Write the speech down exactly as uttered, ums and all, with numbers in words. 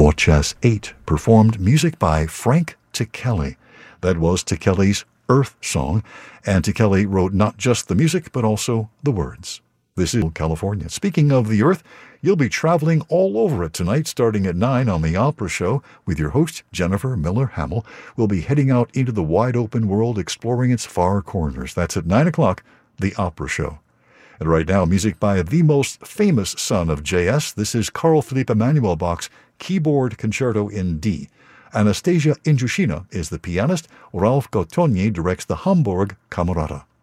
Voces eight performed music by Frank Ticheli. That was Ticheli's Earth Song, and Ticheli wrote not just the music, but also the words. This is California. Speaking of the Earth, you'll be traveling all over it tonight, starting at nine on The Opera Show with your host, Jennifer Miller Hamill. We'll be heading out into the wide-open world, exploring its far corners. That's at nine o'clock, The Opera Show. And right now, music by the most famous son of J S. This is Carl Philipp Emanuel Bach's Keyboard Concerto in D. Anastasia Injushina is the pianist. Ralph Gautonier directs the Hamburg Camerata.